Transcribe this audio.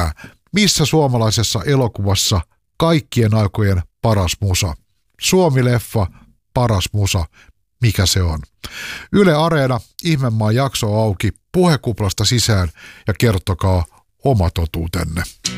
tietää, missä suomalaisessa elokuvassa kaikkien aikojen paras musa. Suomi-leffa, paras musa, mikä se on? Yle Areena, Ihmemaan jakso auki, puhekuplasta sisään ja kertokaa oma totuutenne.